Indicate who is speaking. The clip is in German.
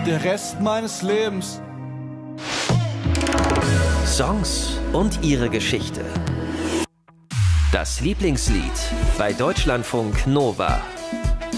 Speaker 1: der Rest meines Lebens.
Speaker 2: Songs und ihre Geschichte. Das Lieblingslied bei Deutschlandfunk Nova.